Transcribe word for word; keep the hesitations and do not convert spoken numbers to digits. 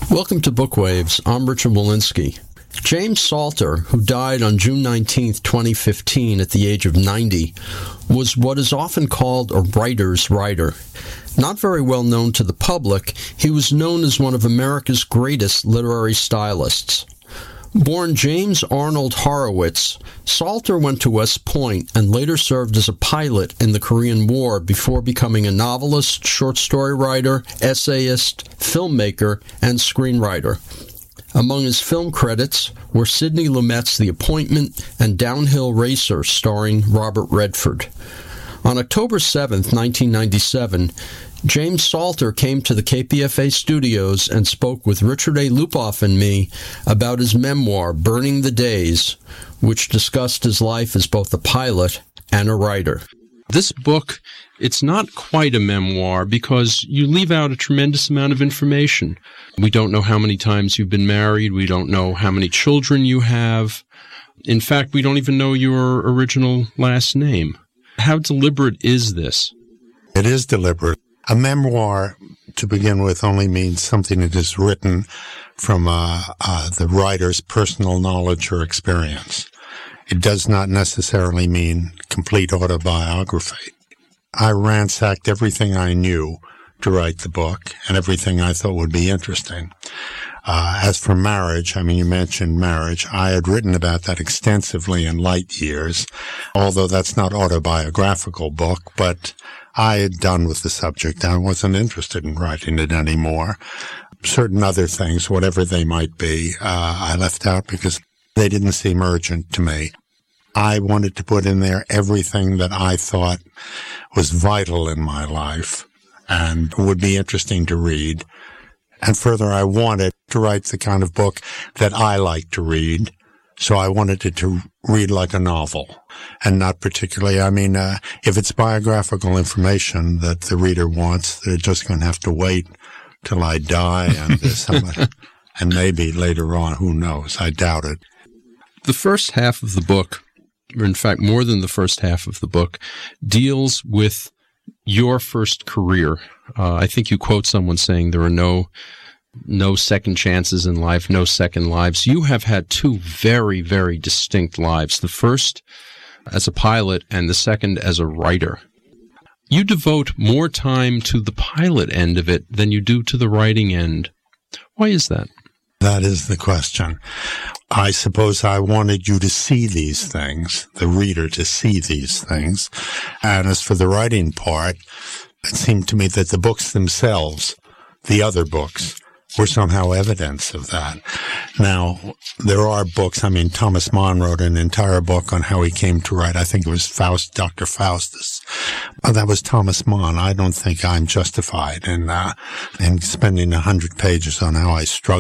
Welcome to Bookwaves. I'm Richard Walensky. James Salter, who died on June nineteenth, twenty fifteen at the age of ninety, was what is often called a writer's writer. Not very well known to the public, he was known as one of America's greatest literary stylists. Born James Arnold Horowitz, Salter went to West Point and later served as a pilot in the Korean War before becoming a novelist, short story writer, essayist, filmmaker, and screenwriter. Among his film credits were Sidney Lumet's The Appointment and Downhill Racer, starring Robert Redford. On October seventh, nineteen ninety-seven, James Salter came to the K P F A studios and spoke with Richard A. Lupoff and me about his memoir, Burning the Days, which discussed his life as both a pilot and a writer. This book, it's not quite a memoir because you leave out a tremendous amount of information. We don't know how many times you've been married. We don't know how many children you have. In fact, we don't even know your original last name. How deliberate is this? It is deliberate. A memoir, to begin with, only means something that is written from uh, uh, the writer's personal knowledge or experience. It does not necessarily mean complete autobiography. I ransacked everything I knew to write the book and everything I thought would be interesting. Uh, as for marriage, I mean, you mentioned marriage. I had written about that extensively in Light Years, although that's not autobiographical book, but I had done with the subject. I wasn't interested in writing it anymore. Certain other things, whatever they might be, uh, I left out because they didn't seem urgent to me. I wanted to put in there everything that I thought was vital in my life and would be interesting to read. And further, I wanted to write the kind of book that I like to read. So I wanted it to read like a novel and not particularly, I mean, uh, if it's biographical information that the reader wants, they're just going to have to wait till I die and there's somebody, and maybe later on, who knows? I doubt it. The first half of the book, or in fact more than the first half of the book, deals with your first career. Uh, I think you quote someone saying there are no no second chances in life, no second lives. You have had two very, very distinct lives. The first as a pilot and the second as a writer. You devote more time to the pilot end of it than you do to the writing end. Why is that? That is the question. I suppose I wanted you to see these things, the reader to see these things. And as for the writing part, it seemed to me that the books themselves, the other books, were somehow evidence of that. Now, there are books, I mean, Thomas Mann wrote an entire book on how he came to write. I think it was Faust, Doctor Faustus. Oh, that was Thomas Mann. I don't think I'm justified in, uh, in spending a hundred pages on how I struggled